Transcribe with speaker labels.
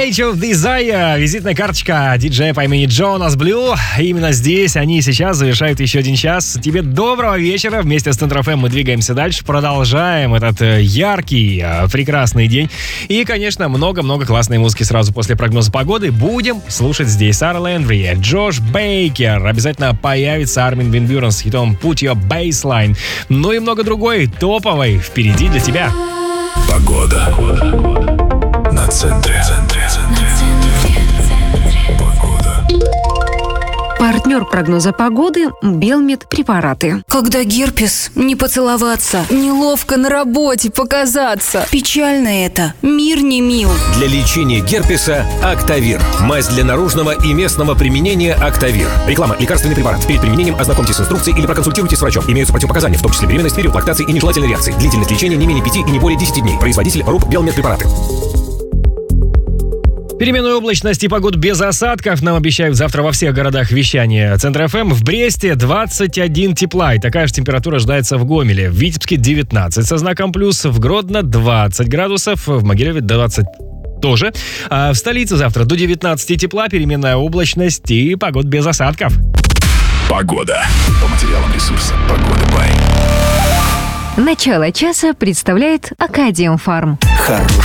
Speaker 1: Age of Desire, визитная карточка диджея по имени Jonas Blue. Именно здесь они сейчас завершают еще один час. Тебе доброго вечера. Вместе с Центр ФМ мы двигаемся дальше, продолжаем этот яркий, прекрасный день. И, конечно, много-много классной музыки сразу после прогноза погоды будем слушать здесь. Сара Лэндри, Джош Бейкер, обязательно появится Армин ван Бюрен с хитом Put Your Baseline. Ну и много другой топовой впереди для тебя.
Speaker 2: Погода. На центре. Погода.
Speaker 3: Партнер прогноза погоды – Белмед препараты.
Speaker 4: Когда герпес, не поцеловаться, неловко на работе показаться. Печально это, мир не мил.
Speaker 5: Для лечения герпеса Актавир. Мазь для наружного и местного применения Актавир. Реклама. Лекарственный препарат. Перед применением ознакомьтесь с инструкцией или проконсультируйтесь с врачом. Имеются противопоказания, в том числе беременность, период лактации и нежелательной реакции. Длительность лечения не менее 5 и не более 10 дней. Производитель РУП Белмед препараты.
Speaker 1: Переменную облачность и погоду без осадков нам обещают завтра во всех городах вещания Центр ФМ. В Бресте 21 тепла, и такая же температура ожидается в Гомеле. В Витебске 19 со знаком плюс, в Гродно 20 градусов, в Могилеве 20 тоже. А в столице завтра до 19 тепла, переменная облачность и погода без осадков.
Speaker 2: Погода. По материалам ресурса Погода Бай.
Speaker 3: Начало часа представляет Акадиум Фарм.
Speaker 6: Хороший